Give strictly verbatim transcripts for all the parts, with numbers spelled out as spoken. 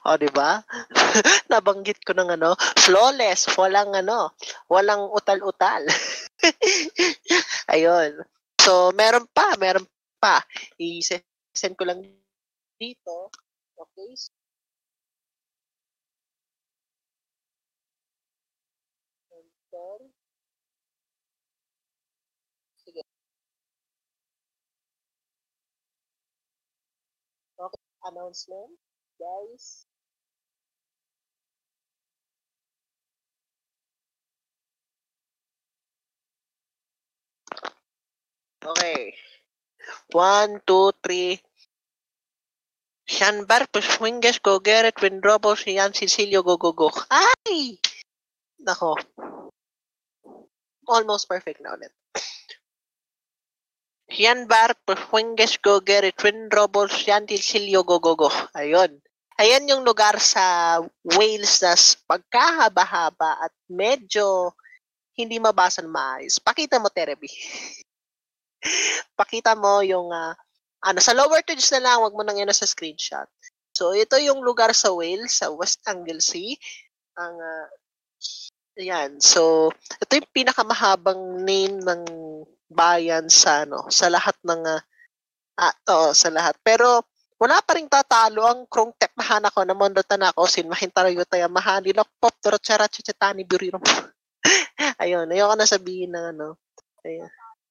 O, 'di ba? Nabanggit ko ng ano, flawless, walang ano, walang utal-utal. Ayun. So, meron pa, meron pa. I-se-send ko lang dito. Okay. Enter. Sige. Okay. Announcement, guys. Okay. One, two, three. Shanbar, Puswinges, Go Gerrit, Windrobo, Sian, Cecilio, Go Go Go. Ay! Nako. Almost perfect na ulit. Shanbar, Puswinges, Go Gerrit, Windrobo, Sian, Cecilio, Go Go Go. Ayun. Ayan yung lugar sa Wales na pagkahaba-haba at medyo hindi mabasa na maayos. Pakita mo, Terebi. Pakita mo yung, uh, ano, sa lower thirds na lang, wag mo nang yun sa screenshot. So, ito yung lugar sa Wales, sa West Anglesey. Ang, uh, ayan. So, ito yung pinakamahabang name ng bayan sa, ano, sa lahat ng, uh, ah, oh, sa lahat. Pero, wala pa rin tatalo ang krongtek mahana ko na mondo tanako sin mahintaro tayo mahani lokpop turo tsara tsatani biriro. Ayun, ayoko na sabihin ng ano. Ayun.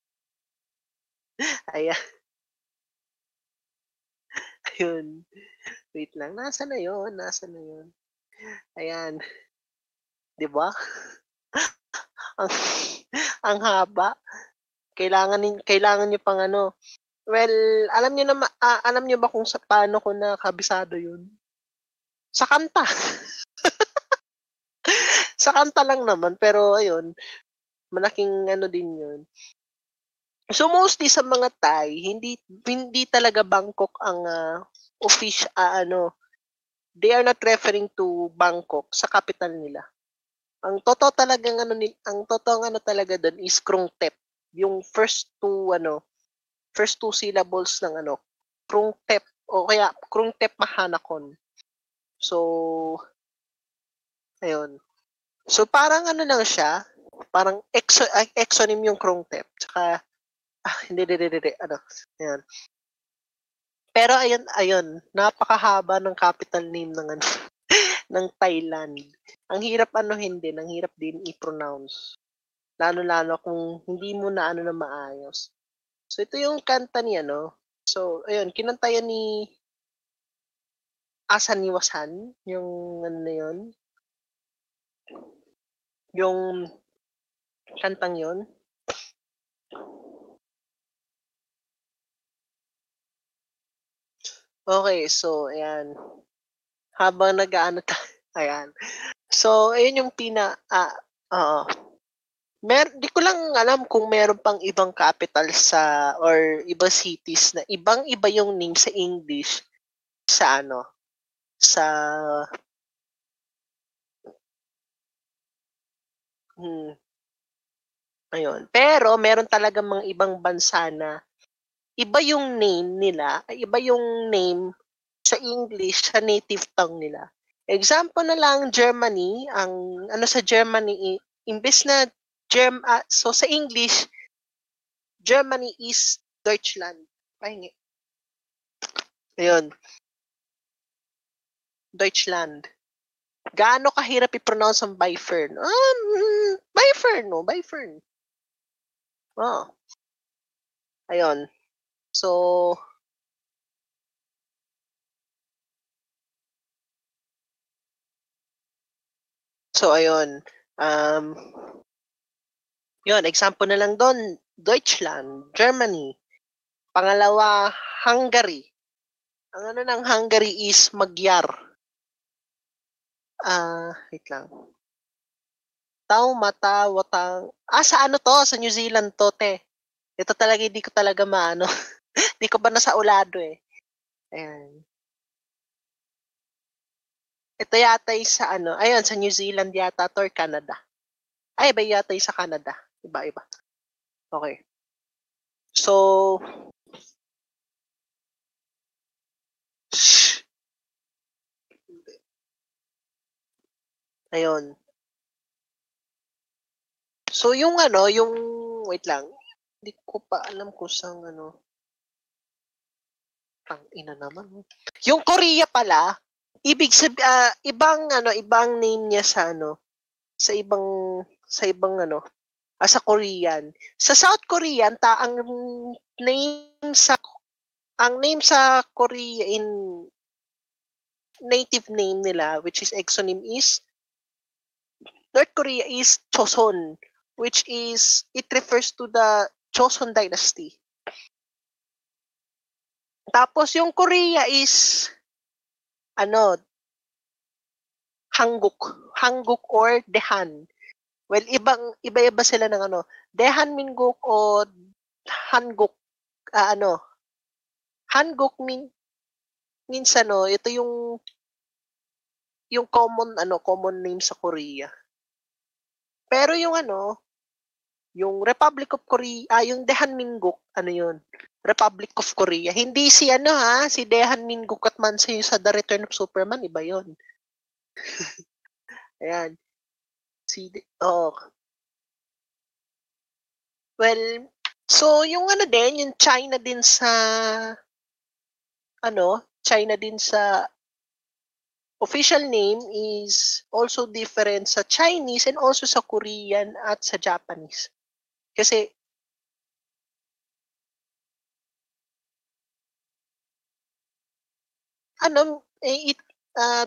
Ayan. Ayun. Wait lang. Nasa na yun? Nasa na yun? Ayan. Di ba? ang, ang haba. Kailangan, kailangan nyo pang ano. Well, alam niyo na, uh, alam niyo ba kung sa paano ko na kabisado yun? Sa kanta. Sa kanta lang naman. Pero ayun, malaking ano din yun. So mostly sa mga Thai, hindi hindi talaga Bangkok ang uh, official uh, ano, they are not referring to Bangkok sa capital nila. Ang totoo talagang ano ang totoo ano talaga doon is Krungthep. Yung first two ano, first two syllables ng ano, Krungthep o kaya Krungthep Mahanakhon. So ayun. So parang ano lang siya, parang exo, exonym yung Krungthep. Tsaka ah, hindi, hindi, hindi, ano, ayan. Pero ayun, ayun, napakahaba ng capital name ng ano, ng Thailand. Ang hirap ano hindi, ang hirap din i-pronounce. Lalo-lalo kung hindi mo na ano na maayos. So ito yung kanta ni ano. So ayun, kinantayan ni Asan Niwasan, yung ano na yun. Yung kantang yun. Okay, so ayan. Habang nag-aano tayo, ayan. So, ayun yung pina, ah, oo. Mer di ko lang alam kung meron pang ibang capital sa or ibang cities na ibang-iba yung name sa English sa ano, sa hmm, ayun. Pero meron talagang mga ibang bansa na iba yung name nila, iba yung name sa English, sa native tongue nila. Example na lang, Germany, ang ano sa Germany, imbes na Germ, uh, so sa English, Germany is Deutschland. Pahingi. Ayun. Deutschland. Gaano kahirap i-pronounce ang Bifern? Um, Bifern, no? Bifern. Oh. Ayun. So, so ayun. Um, yun, example na lang doon, Deutschland, Germany. Pangalawa, Hungary. Ang ano ng Hungary is Magyar. Ah, uh, wait lang. Tau, mata, watang. Ah, sa ano to? Sa New Zealand to, te. Ito talaga, hindi ko talaga maano. Hindi ko ba nasa ulado eh. Ayan. Ito yata yung sa ano, ayun, sa New Zealand yata to or Canada. Ay, iba yata yung sa Canada. Iba, iba. Okay. So, Ayun. So, yung ano, yung wait lang, hindi ko pa alam kung saan ano. Tangina naman. Yung Korea pala, ibig sabi ah, ibang ano, ibang name niya sa ano, sa ibang sa ibang ano, ah, sa Korean. Sa South Korean, ta ang name sa ang name sa Korea in native name nila, which is exonym is North Korea is Choson, which is it refers to the Joseon dynasty. Tapos yung Korea is ano, Hanguk, Hanguk or Daehan. Well, ibang iba-iba sila ng ano, Daehan Minguk o Hanguk, ah, ano. Hanguk mean means ano, ito yung yung common ano, common name sa Korea. Pero yung ano, yung Republic of Korea, ah, yung Daehan Minguk, ano yun? Republic of Korea. Hindi si ano ha, si Daehan Minguk at Mansa yung sa The Return of Superman, iba yun. Ayan. Si, oh. Well, so yung ano din, yung China din sa, ano, China din sa official name is also different sa Chinese and also sa Korean at sa Japanese. Kasi ano, eh, it, uh,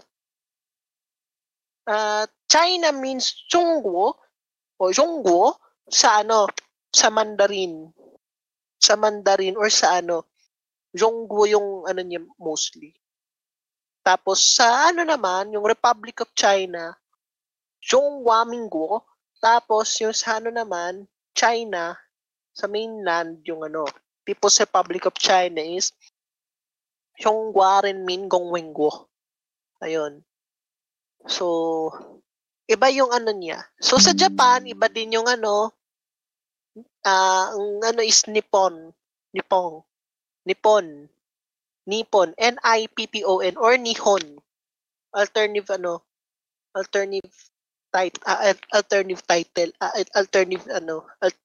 uh, China means Zhongguo o Zhongguo sa ano, sa Mandarin. Sa Mandarin or sa ano, Zhongguo yung ano niya mostly. Tapos sa ano naman, yung Republic of China, Zhonghua Mingguo. Tapos yung sa ano naman, China, sa mainland, yung ano, People's Republic of China is Zhonghua Renmin Gongwenguo. Ayun. So, iba yung ano niya. So, sa Japan, iba din yung ano, ah, ang ano is Nippon. Nippon. Nippon. Nippon. N I P P O N or Nihon. Alternative ano, alternative title, uh, alternative title, uh, alternative ano, al-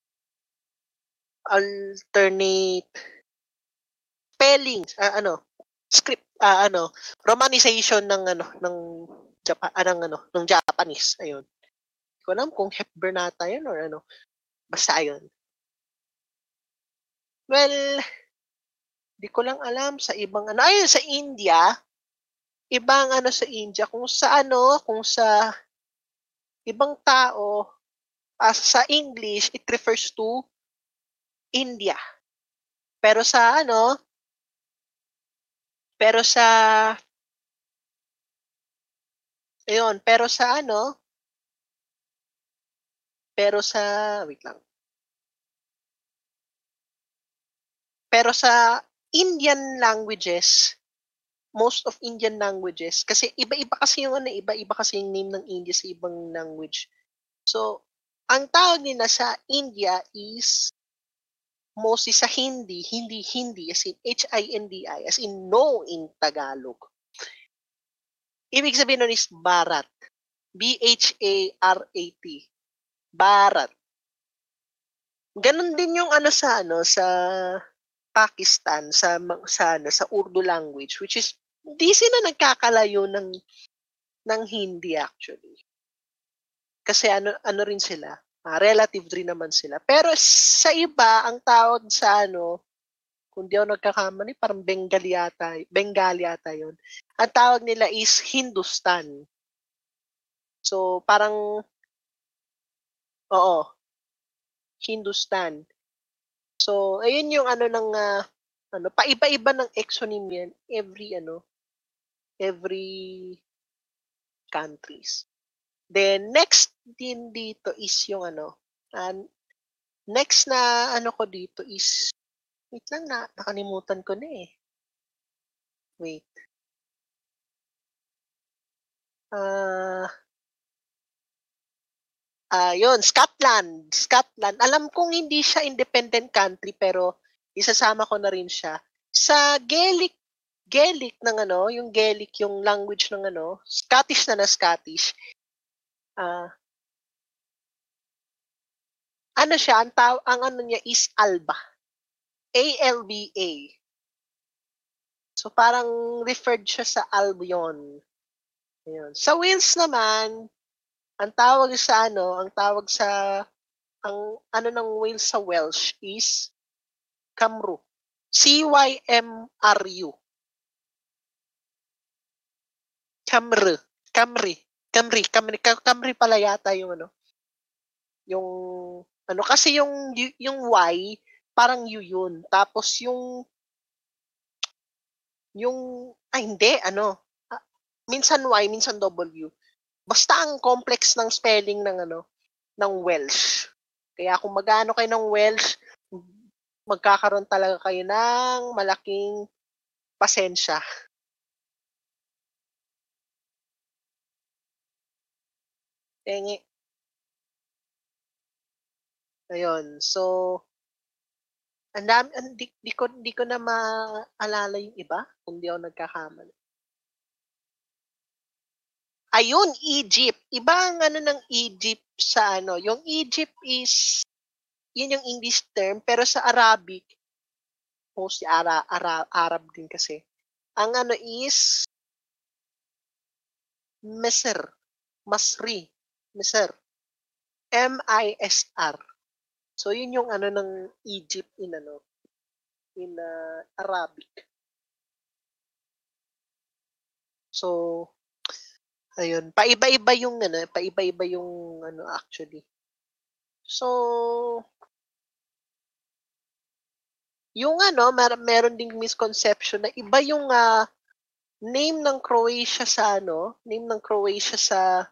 alternate spelling, uh, ano, script, uh, ano, romanization ng ano, ng Japan, ah, ng ano, ng Japanese. Ayun. Hindi ko alam kung Hepburnata yun or ano. Basta ayun. Well, di ko lang alam sa ibang ano. Ayun, sa India, ibang ano sa India, kung sa ano, kung sa ibang tao, as sa English, it refers to India. Pero sa ano, pero sa, ayun, pero sa ano, pero sa, wait lang. Pero sa Indian languages, most of Indian languages, kasi iba-iba kasi yung ano, iba-iba kasi yung name ng India sa ibang language. So, ang tawag nila sa India is mostly sa Hindi, Hindi, Hindi, as in H I N D I, as in no in Tagalog. Ibig sabihin nun is Bharat. B H A R A T. Bharat. Ganon din yung ano sa ano sa Pakistan sa sa ano, sa Urdu language, which is hindi sila nagkakalayo ng ng Hindi actually. Kasi ano ano rin sila, uh, relative rin naman sila. Pero sa iba ang tawag sa ano, kung di ako nagkakamali, parang Bengali yata, Bengali yata 'yon. Ang tawag nila is Hindustan. So parang oo. Hindustan. So ayun yung ano ng uh, ano, paiba-iba ng exonym yan every ano, every countries. Then next din dito is yung ano, uh, next na ano ko dito is wait lang na nakalimutan ko na eh. Wait. Ah, uh, yun, Scotland. Scotland. Alam kong hindi siya independent country pero isasama ko na rin siya. Sa Gaelic Gaelic ng ano, yung Gaelic yung language ng ano, Scottish na na Scottish. Ah, ano siya, ang, taw- ang ano niya is Alba. A L B A. So parang referred siya sa Albion. Ayun. Sa Wales naman, ang tawag sa ano, ang tawag sa ang ano ng Wales sa Welsh is Camru. C Y M R U. Camru. Camry. Camry. Camry. Camry pala yata yung ano. Yung ano kasi yung yung Y parang U yun. Tapos yung yung ay hindi ano. ah, minsan Y, minsan W. Basta ang complex ng spelling ng ano ng Welsh. Kaya kung mag-ano kayo ng Welsh, magkakaroon talaga kayo ng malaking pasensya. Tengi. Ayun. So, ang dami, ang- di, di, ko, di ko na maalala yung iba kung di ako nagkakamali. Ayun, Egypt. Iba ang ano ng Egypt sa ano. Yung Egypt is, yun yung English term, pero sa Arabic, mostly Ara, Ara, Arab din kasi. Ang ano is, Misr. Masri. Misr. M I S R. So, yun yung ano ng Egypt in ano, in uh, Arabic. So, ayun, paiba-iba yung ano, paiba-iba yung ano actually. So, yung ano, mer meron ding misconception na iba yung uh, name ng Croatia sa ano, name ng Croatia sa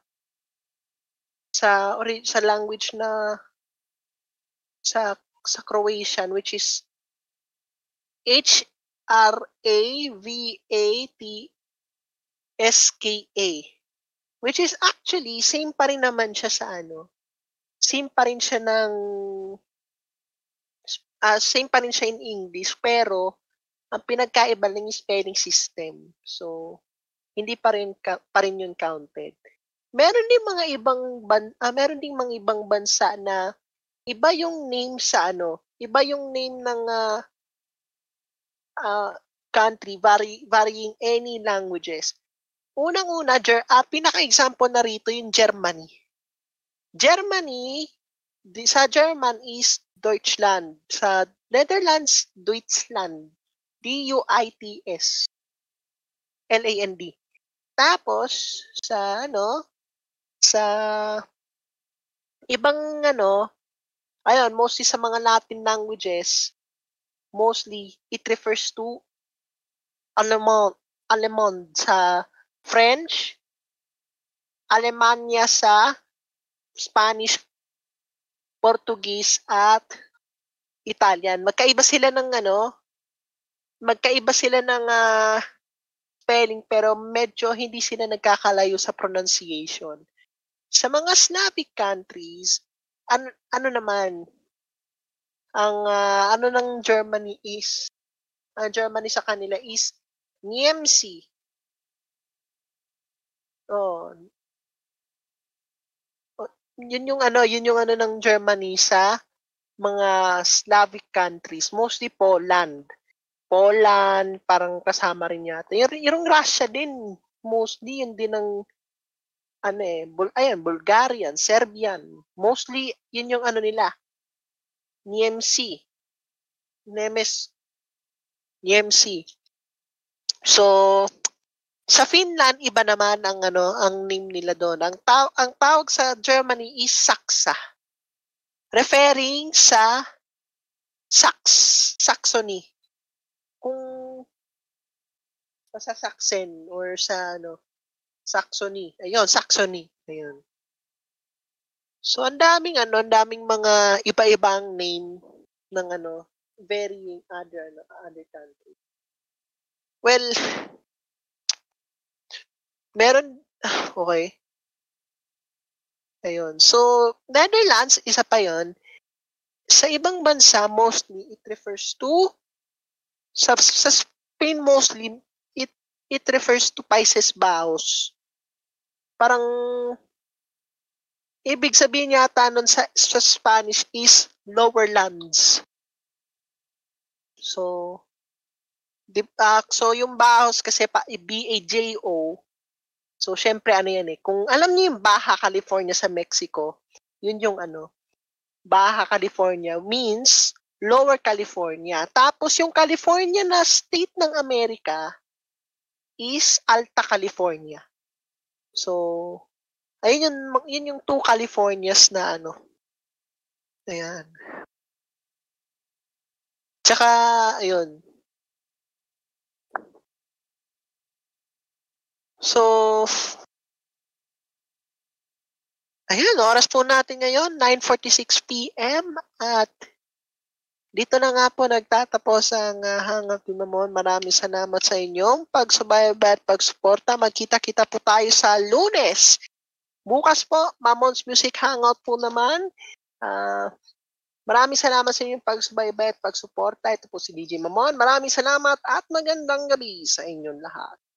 sa ori- sa language na sa sa Croatian which is H R A V A T S K A, which is actually same pa rin naman siya sa ano, same pa rin siya ng uh, same pa rin siya in English pero ang pinagkaiba lang yung spelling system. So, hindi pa rin ka, pa rin yun counted. Meron din mga ibang ban, uh, meron ding mga ibang bansa na iba yung name sa ano, iba yung name ng uh, uh, country vary, varying any languages. Unang-una, ger, uh, pinaka-example na rito yung Germany. Germany, di, sa German is Deutschland. Sa Netherlands, Deutschland. D U I T S. L A N D. Tapos, sa ano, sa ibang ano, ayun, mostly sa mga Latin languages, mostly it refers to Alemon, Alemon sa French, Alemanya sa Spanish, Portuguese, at Italian. Magkaiba sila ng ano, magkaiba sila ng uh, spelling pero medyo hindi sila nagkakalayo sa pronunciation. Sa mga Slavic countries, an, ano naman, ang uh, ano ng Germany is, ang uh, Germany sa kanila is Niemcy. Oh, oh, yun yung ano, yun yung ano ng Germany sa mga Slavic countries, mostly Poland. Poland, parang kasama rin yata. Yung, yung Russia din, mostly yun din ang ano eh, Bul ayan, Bulgarian, Serbian. Mostly, yun yung ano nila, Niemcy. Nemes, Niemcy. So, sa Finland, iba naman ang ano, ang name nila doon. Ang, taw ang tawag sa Germany is Saksa. Referring sa Sax, Saxony. Kung sa Saxon or sa ano, Saxony. Ayun, Saxony. Ayun. So, ang daming ano, ang daming mga iba-ibang name ng ano, varying other, ano, other countries. Well, meron, okay. Ayun. So, Netherlands, isa pa yon. Sa ibang bansa, mostly, it refers to, sa, sa Spain mostly, it refers to Países Bajos. Parang ibig sabihin yata nun sa, sa Spanish is lower lands. So, di, uh, so yung Bajos kasi pa, B A J O. So, syempre ano yan eh. Kung alam niyo yung Baja California sa Mexico, yun yung ano, Baja California means Lower California. Tapos yung California na state ng Amerika is Alta California. So, ayun yung, yun yung two Californias na ano. Ayan. Tsaka, ayun. So, ayun, oras po natin ngayon, nine forty-six p m At dito na nga po nagtatapos ang uh, Hangout ni Mamon. Maraming salamat sa inyong pagsubaybay at pagsuporta. Magkita-kita po tayo sa Lunes. Bukas po, Mamon's Music Hangout po naman. Uh, maraming salamat sa inyong pagsubaybay at pagsuporta. Ito po si D J Mamon. Maraming salamat at magandang gabi sa inyong lahat.